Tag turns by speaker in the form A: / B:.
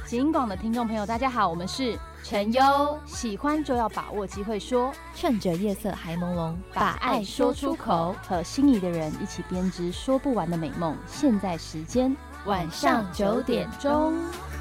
A: 警广的听众朋友，大家好，我们是陈优，喜欢就要把握机会说，
B: 趁着夜色还朦胧，
A: 把爱说出口，和心仪的人一起编织说不完的美梦。现在时间晚上9点钟。